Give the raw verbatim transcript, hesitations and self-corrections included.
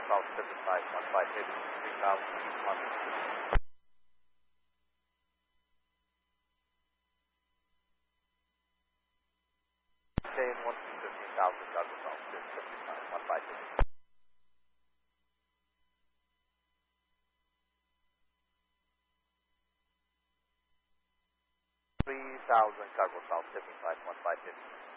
South, seven five one five, heading three thousand one hundred. Plane one fifteen thousand, cargo South, seven five one five, three thousand, cargo South, seven five one five, heading.